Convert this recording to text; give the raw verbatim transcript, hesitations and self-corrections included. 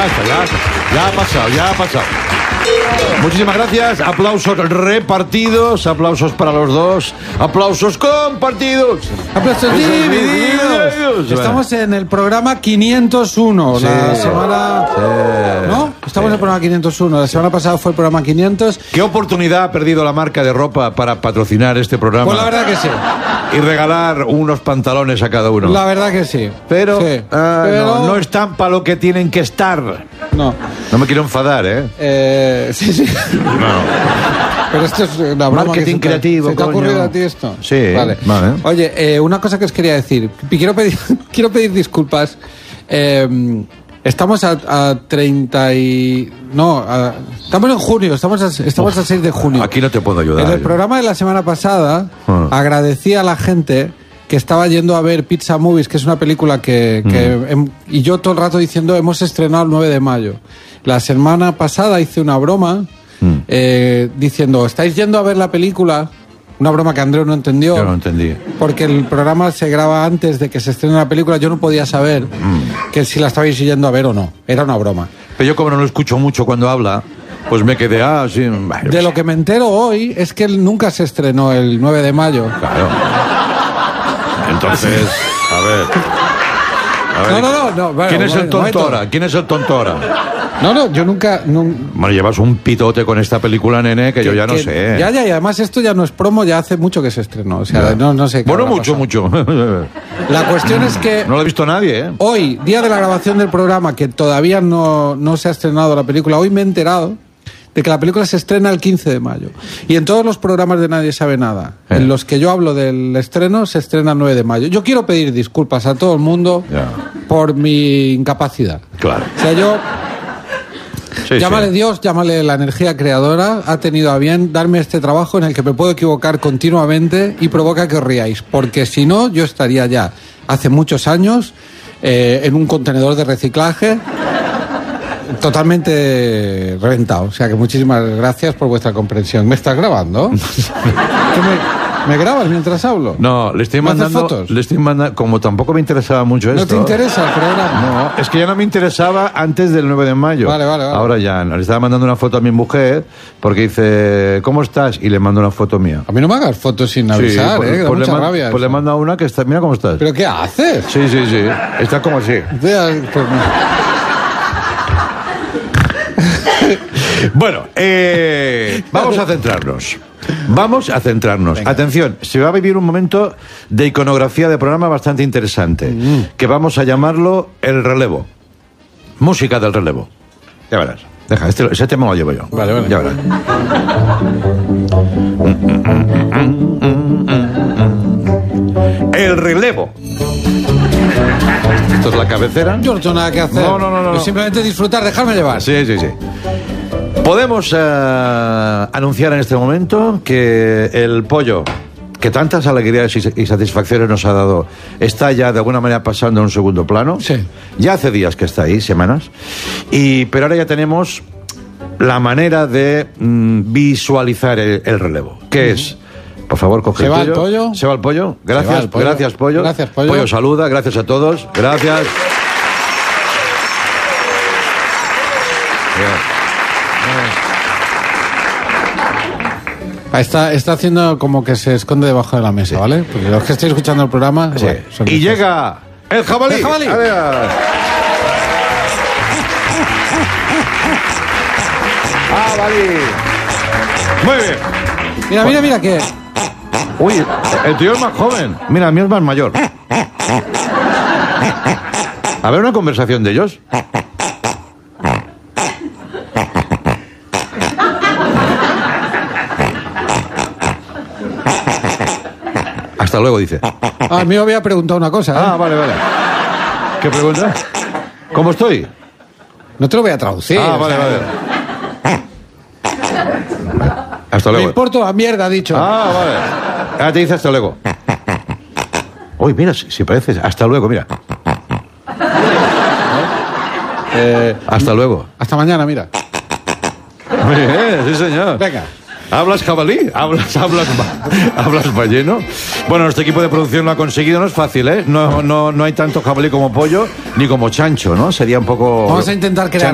ya está, ya, ya ha pasado, ya ha pasado. Muchísimas gracias, aplausos repartidos, aplausos para los dos, aplausos compartidos, aplausos divididos. Estamos en el programa quinientos uno, sí, la semana... Sí, ¿no? Estamos sí. en el programa quinientos uno, la semana pasada fue el programa quinientos. ¿Qué oportunidad ha perdido la marca de ropa para patrocinar este programa? Pues la verdad que sí. Y regalar unos pantalones a cada uno. La verdad que sí. Pero, sí. Ah, Pero... No, no están para lo que tienen que estar. No. No me quiero enfadar, ¿eh? Eh... Sí, sí. No. Pero esto es una broma. Marketing que se creativo, te, ¿se te ha coño. ocurrido a ti esto? Sí. Vale. vale. Oye, eh, una cosa que os quería decir. Quiero pedir, quiero pedir disculpas. Eh, estamos a, a treinta y... No, a, estamos en junio, estamos a, estamos a seis de junio. Aquí no te puedo ayudar. En el programa de la semana pasada, uh. agradecí a la gente que estaba yendo a ver Pizza Movies, que es una película que... que mm. em, y yo todo el rato diciendo, hemos estrenado el nueve de mayo. La semana pasada hice una broma mm. eh, diciendo, ¿estáis yendo a ver la película? Una broma que Andreu no entendió. Yo no entendí. Porque el programa se graba antes de que se estrene la película. Yo no podía saber mm. que si la estabais yendo a ver o no. Era una broma. Pero yo como no lo escucho mucho cuando habla, pues me quedé así... De lo que me entero hoy es que él nunca se estrenó el nueve de mayo. Claro. Entonces, a ver... A ver, no, no, no, no. Bueno, ¿quién es el bueno, tontora? ¿Quién es el tontora? No, no, yo nunca... No... Bueno, llevas un pitote con esta película, nene, que, que yo ya no que, sé. Ya, ya, y además esto ya no es promo, ya hace mucho que se estrenó. O sea, no, no sé qué. Bueno, mucho, mucho. La cuestión es que... No lo ha visto nadie, ¿eh? Hoy, día de la grabación del programa, que todavía no, no se ha estrenado la película, hoy me he enterado de que la película se estrena el quince de mayo. Y en todos los programas de Nadie Sabe Nada, eh. en los que yo hablo del estreno, se estrena el nueve de mayo. Yo quiero pedir disculpas a todo el mundo yeah. por mi incapacidad. Claro. O sea, yo... Sí, llámale sí. Dios, llámale la energía creadora, ha tenido a bien darme este trabajo en el que me puedo equivocar continuamente y provoca que os riáis. Porque si no, yo estaría ya hace muchos años eh, en un contenedor de reciclaje... totalmente reventado. O sea que muchísimas gracias por vuestra comprensión. ¿Me estás grabando? ¿Me, ¿Me grabas mientras hablo? No, le estoy mandando fotos. Le estoy mandando, como tampoco me interesaba mucho esto. ¿No te interesa el programa? No, es que ya no me interesaba antes del nueve de mayo. Vale, vale, vale. Ahora ya no. Le estaba mandando una foto a mi mujer porque dice, ¿cómo estás? Y le mando una foto mía. A mí no me hagas fotos sin avisar, sí, pues, eh. Da pues mucha le rabia. Pues eso. le manda una que está, mira cómo estás. ¿Pero qué haces? Sí, sí, sí. Está como así. Pues, Bueno, eh, vamos a centrarnos. Vamos a centrarnos. Venga. Atención, se va a vivir un momento de iconografía de programa bastante interesante, mm. que vamos a llamarlo el relevo. Música del relevo. Ya verás. Deja, este, ese tema lo llevo yo. Vale, vale. Ya verás. El relevo. Esto es la cabecera. Yo no tengo nada que hacer. No, no, no, no. Simplemente disfrutar, dejarme llevar. Sí, sí, sí. Podemos uh, anunciar en este momento que el pollo, que tantas alegrías y satisfacciones nos ha dado, está ya de alguna manera pasando a un segundo plano. Sí. Ya hace días que está ahí, semanas. Y, pero ahora ya tenemos la manera de mm, visualizar el, el relevo. ¿Qué uh-huh. es? Por favor, coge ¿Se el va pollo. el pollo? ¿Se va el pollo? Gracias, el pollo. gracias, pollo. Gracias, pollo. Pollo saluda, gracias a todos. Gracias. Está, está haciendo como que se esconde debajo de la mesa, sí. ¿Vale? Porque los que estáis escuchando el programa... Sí. Bueno, son y estos. Llega el jabalí. El jabalí. Jabalí. Muy bien. Mira, mira, mira que... Uy, el tío es más joven. Mira, el mío es más mayor. A ver una conversación de ellos. Hasta luego, dice. Ah, a mí me había preguntado una cosa, ¿eh? Ah, vale, vale. ¿Qué pregunta? ¿Cómo estoy? No te lo voy a traducir. Ah, vale, vale. Hasta luego. Me importa la mierda, ha dicho. Ah, vale. Ahora te dice hasta luego. Uy, mira, si, si pareces. Hasta luego, mira. Eh, hasta luego. Hasta mañana, mira. Muy bien, sí, señor. Venga. ¿Hablas jabalí? ¿Hablas, hablas, hablas balleno? Bueno, nuestro equipo de producción lo ha conseguido, no es fácil, ¿eh? No, no, no hay tanto jabalí como pollo, ni como chancho, ¿no? Sería un poco... Vamos a intentar crear